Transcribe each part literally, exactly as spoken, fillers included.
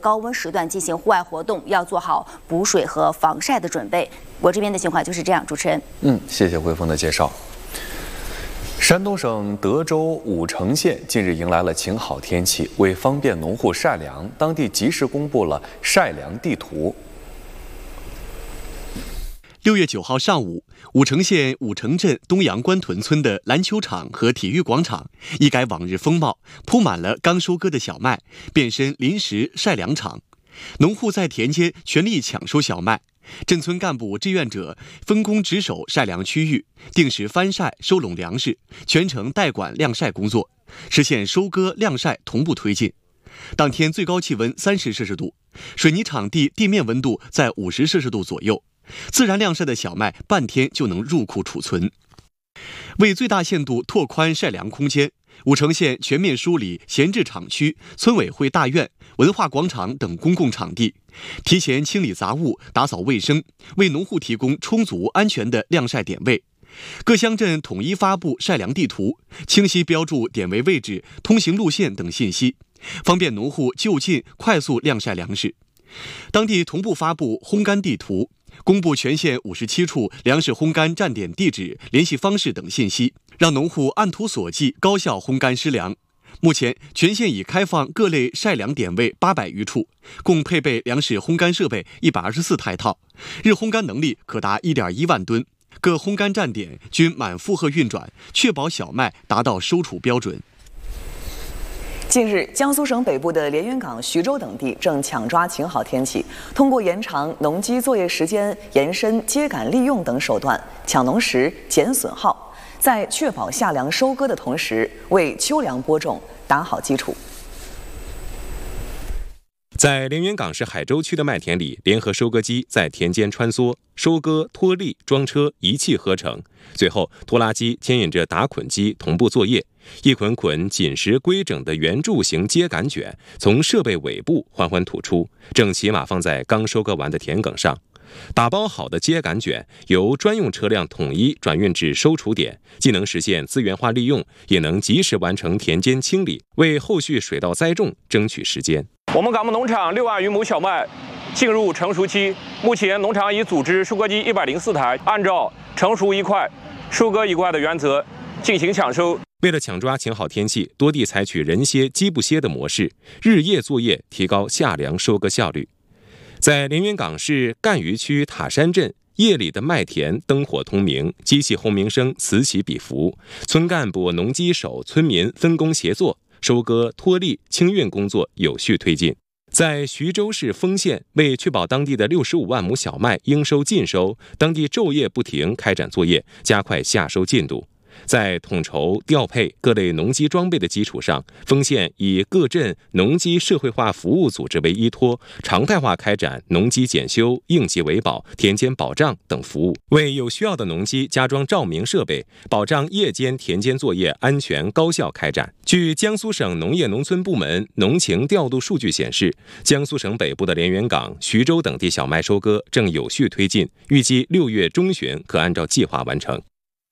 高温时段进行户外活动，要做好补水和防晒的准备。我这边的情况就是这样，主持人。 嗯，谢谢汇丰的介绍。山东省德州武城县近日迎来了晴好天气，为方便农户晒粮，当地及时公布了晒粮地图。 六月九号上午，武城县武城镇东阳关屯村的篮球场和体育广场一改往日风貌，铺满了刚收割的小麦，变身临时晒粮场。农户在田间全力抢收小麦，镇村干部志愿者分工值守晒粮区域，定时翻晒收拢粮食，全程代管晾晒工作，实现收割晾晒同步推进。当天最高气温三十摄氏度，水泥场地地面温度在五十摄氏度左右，自然晾晒的小麦半天就能入库储存。为最大限度拓宽晒粮空间，武城县全面梳理闲置厂区、村委会大院、文化广场等公共场地，提前清理杂物、打扫卫生，为农户提供充足安全的晾晒点位。各乡镇统一发布晒粮地图，清晰标注点位位置、通行路线等信息，方便农户就近快速晾晒粮食。当地同步发布烘干地图，公布全县五十七处粮食烘干站点地址、联系方式等信息，让农户按图索骥，高效烘干湿粮。目前，全县已开放各类晒粮点位八百余处，共配备粮食烘干设备一百二十四台套，日烘干能力可达一点一万吨。各烘干站点均满负荷运转，确保小麦达到收储标准。 近日，江苏省北部的连云港、徐州等地正抢抓晴好天气，通过延长农机作业时间、延伸秸秆利用等手段，抢农时减损耗，在确保夏粮收割的同时，为秋粮播种打好基础。 在连云港市海州区的麦田里，联合收割机在田间穿梭，收割、脱粒、装车一气呵成。最后，拖拉机牵引着打捆机同步作业，一捆捆紧实规整的圆柱形秸秆卷从设备尾部缓缓吐出，正骑马放在刚收割完的田埂上。打包好的秸秆卷由专用车辆统一转运至收储点，既能实现资源化利用，也能及时完成田间清理，为后续水稻栽种争取时间。 我们港木农场六万余亩小麦进入成熟期，目前农场已组织收割机一百零四台，按照成熟一块收割一块的原则进行抢收。 为了抢抓晴好天气，多地采取人歇机不歇的模式，日夜作业，提高夏粮收割效率。在连云港市赣榆区塔山镇，夜里的麦田灯火通明，机器轰鸣声此起彼伏，村干部、农机手、村民分工协作，收割、脱粒、清运工作有序推进。在徐州市丰县，为确保当地的六十五万亩小麦应收尽收，当地昼夜不停开展作业，加快夏收进度。在统筹调配各类农机装备的基础上，丰县以各镇农机社会化服务组织为依托，常态化开展农机检修、应急维保、田间保障等服务，为有需要的农机加装照明设备，保障夜间田间作业安全高效开展。据江苏省农业农村部门农情调度数据显示，江苏省北部的连云港、徐州等地小麦收割正有序推进，预计六月中旬可按照计划完成。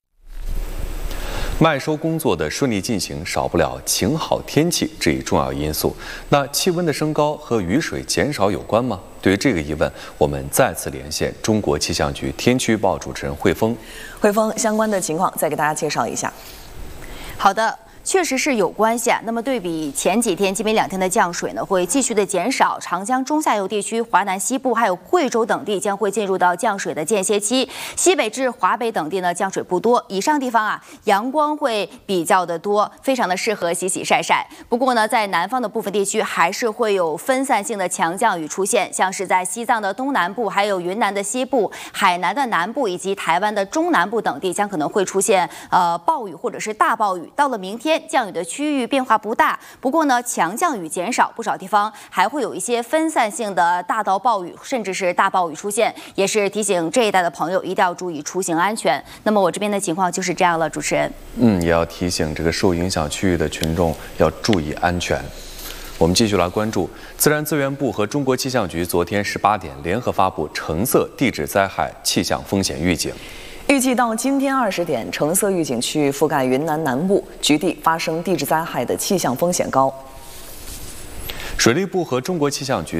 麦收工作的顺利进行，少不了晴好天气这一重要因素。那气温的升高和雨水减少有关吗？对于这个疑问，我们再次连线中国气象局天气预报主持人汇丰。 汇丰，相关的情况再给大家介绍一下。 好的。确实是有关系啊。那么对比前几天、今明两天的降水呢，会继续的减少。长江中下游地区、华南西部还有贵州等地将会进入到降水的间歇期。西北至华北等地呢，降水不多。以上地方啊，阳光会比较的多，非常的适合洗洗晒晒。不过呢，在南方的部分地区还是会有分散性的强降雨出现，像是在西藏的东南部、还有云南的西部、海南的南部以及台湾的中南部等地，将可能会出现呃暴雨或者是大暴雨。到了明天，降雨的区域变化不大，不过呢，强降雨减少，不少地方还会有一些分散性的大到暴雨，甚至是大暴雨出现，也是提醒这一带的朋友一定要注意出行安全。那么我这边的情况就是这样了，主持人。 嗯，也要提醒这个受影响区域的群众要注意安全。我们继续来关注，自然资源部和中国气象局昨天十八点联合发布橙色地质灾害气象风险预警。 预计到今天二十点，橙色预警区域覆盖云南南部，局地发生地质灾害的气象风险高。 水利部和中国气象局